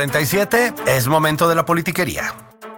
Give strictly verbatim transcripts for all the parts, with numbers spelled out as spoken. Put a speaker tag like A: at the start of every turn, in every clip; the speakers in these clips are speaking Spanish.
A: treinta y siete es momento de la politiquería.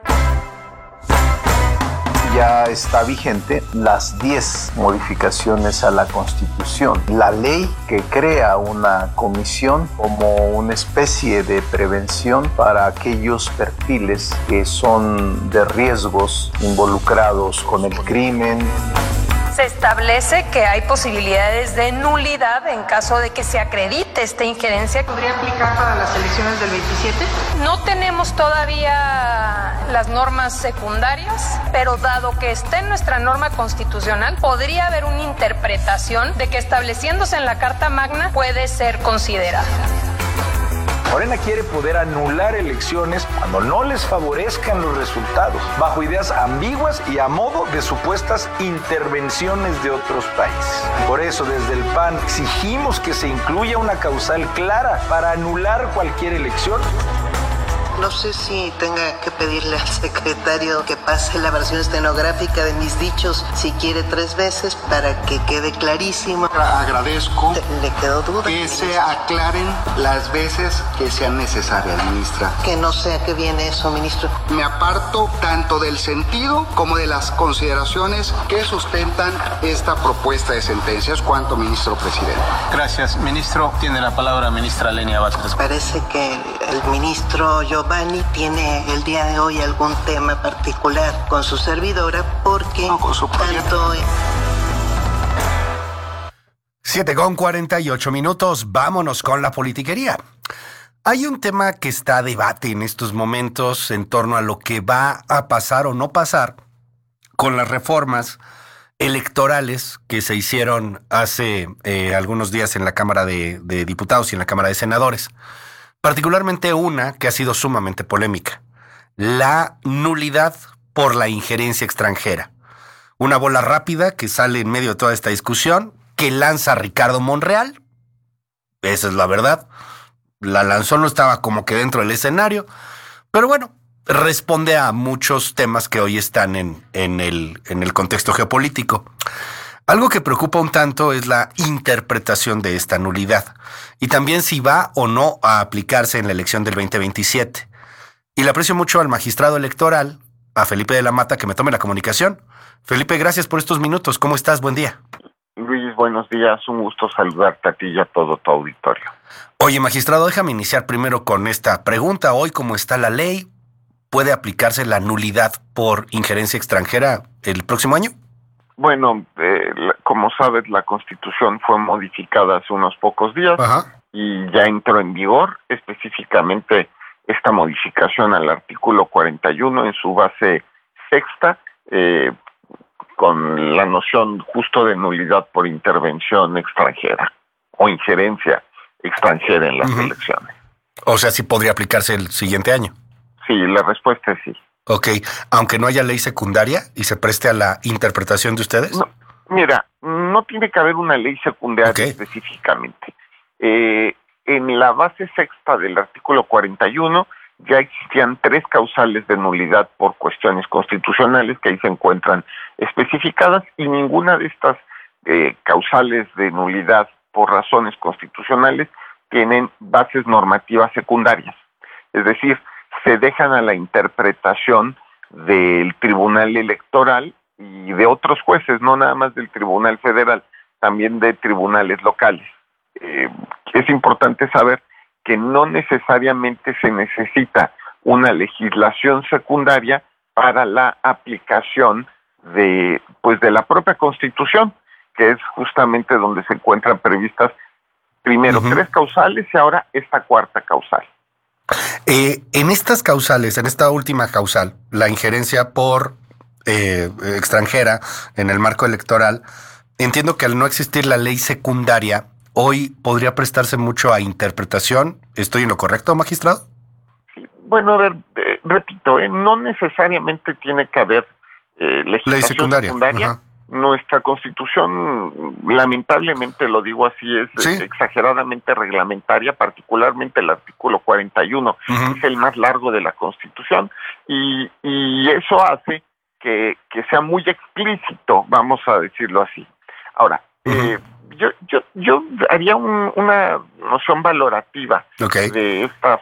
B: Ya está vigente las diez modificaciones a la Constitución. La ley que crea una comisión como una especie de prevención para aquellos perfiles que son de riesgos involucrados con el crimen.
C: Se establece que hay posibilidades de nulidad en caso de que se acredite esta injerencia.
D: ¿Podría aplicar para las elecciones del veintisiete?
C: No tenemos todavía las normas secundarias, pero dado que está en nuestra norma constitucional, podría haber una interpretación de que estableciéndose en la Carta Magna puede ser considerada.
E: Morena quiere poder anular elecciones cuando no les favorezcan los resultados, bajo ideas ambiguas y a modo de supuestas intervenciones de otros países. Por eso, desde el P A N exigimos que se incluya una causal clara para anular cualquier elección.
F: No sé si tenga que pedirle al secretario que pase la versión estenográfica de mis dichos, si quiere tres veces, para que quede clarísimo.
G: Agradezco
F: ¿Le quedó duda?
G: que se aclaren las veces que sean necesarias, ministra.
F: Que no sé a qué viene eso, ministro.
G: Me aparto tanto del sentido como de las consideraciones que sustentan esta propuesta de sentencias, cuanto ministro presidente.
H: Gracias, ministro. Tiene la palabra ministra Lenia Vázquez.
F: Parece que el ministro Giovanni tiene el día de hoy algún tema particular con su servidora, porque
G: no, con su
F: tanto...
A: siete con cuarenta y ocho minutos, vámonos con la politiquería. Hay un tema que está a debate en estos momentos en torno a lo que va a pasar o no pasar con las reformas electorales que se hicieron hace eh, algunos días en la Cámara de, de Diputados y en la Cámara de Senadores. Particularmente una que ha sido sumamente polémica, la nulidad por la injerencia extranjera. Una bola rápida que sale en medio de toda esta discusión, que lanza Ricardo Monreal. Esa es la verdad. La lanzó, no estaba como que dentro del escenario, pero bueno, responde a muchos temas que hoy están en, en, el, en el contexto geopolítico. Algo que preocupa un tanto es la interpretación de esta nulidad y también si va o no a aplicarse en la elección del veinte veintisiete. Y le aprecio mucho al magistrado electoral, a Felipe de la Mata, que me tome la comunicación. Felipe, gracias por estos minutos. ¿Cómo estás? Buen día.
I: Luis, buenos días. Un gusto saludarte a ti y a todo tu auditorio.
A: Oye, magistrado, déjame iniciar primero con esta pregunta. Hoy, ¿cómo está la ley? ¿Puede aplicarse la nulidad por injerencia extranjera el próximo año?
I: Bueno, eh, como sabes, la Constitución fue modificada hace unos pocos días. Ajá. Y ya entró en vigor específicamente esta modificación al artículo cuarenta y uno en su base sexta, eh, con la noción justo de nulidad por intervención extranjera o injerencia extranjera en las uh-huh. elecciones.
A: O sea, sí podría aplicarse el siguiente año.
I: Sí, la respuesta es sí.
A: Ok, aunque no haya ley secundaria y se preste a la interpretación de ustedes.
I: No, mira, no tiene que haber una ley secundaria okay. específicamente. Eh, en la base sexta del artículo cuarenta y uno ya existían tres causales de nulidad por cuestiones constitucionales que ahí se encuentran especificadas y ninguna de estas eh, causales de nulidad por razones constitucionales tienen bases normativas secundarias. Es decir, se dejan a la interpretación del Tribunal Electoral y de otros jueces, no nada más del Tribunal Federal, también de tribunales locales. Eh, es importante saber que no necesariamente se necesita una legislación secundaria para la aplicación de, pues, de la propia Constitución, que es justamente donde se encuentran previstas primero uh-huh. tres causales y ahora esta cuarta causal.
A: Eh, en estas causales, en esta última causal, la injerencia por eh, extranjera en el marco electoral, entiendo que al no existir la ley secundaria, hoy podría prestarse mucho a interpretación. ¿Estoy en lo correcto, magistrado?
I: Sí, bueno, a ver, eh, repito, eh, no necesariamente tiene que haber eh, legislación
A: ley secundaria.
I: secundaria.
A: Ajá.
I: Nuestra Constitución, lamentablemente lo digo así, es ¿Sí? exageradamente reglamentaria, particularmente el artículo cuarenta y uno, uh-huh. es el más largo de la Constitución, y, y eso hace que, que sea muy explícito, vamos a decirlo así. Ahora, uh-huh. eh, yo, yo, yo haría un, una noción valorativa okay. de esta